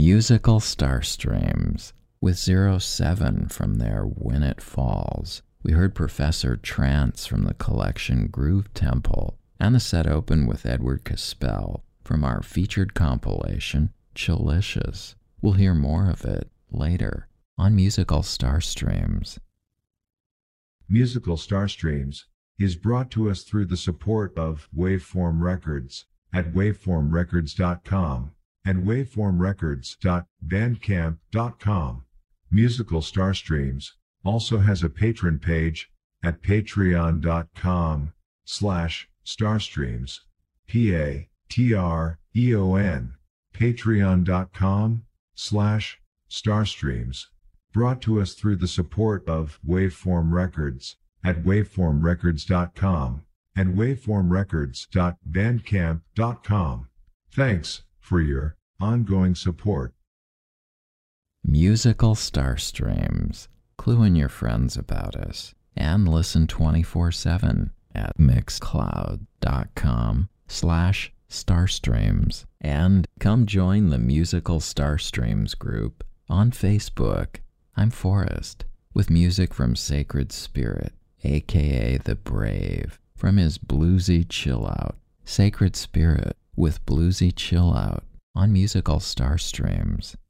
Musical Starstreams with 07 from their When It Falls. We heard Professor Trance from the collection Groove Temple, and the set opened with Edward Caspell from our featured compilation Chillicious. We'll hear more of it later on Musical Starstreams. Musical Starstreams is brought to us through the support of Waveform Records at waveformrecords.com and waveformrecords.bandcamp.com. Musical Starstreams also has a patron page at patreon.com/starstreams. Patreon, patreon.com/starstreams. Brought to us through the support of Waveform Records at waveformrecords.com and waveformrecords.bandcamp.com. Thanks for your ongoing support. Musical Starstreams. Clue in your friends about us and listen 24/7 at mixcloud.com/starstreams, and come join the Musical Starstreams group on Facebook. I'm Forrest, with music from Sacred Spirit, aka The Brave, from his Bluesy Chill Out. Sacred Spirit with Bluesy Chill Out on Musical Starstreams.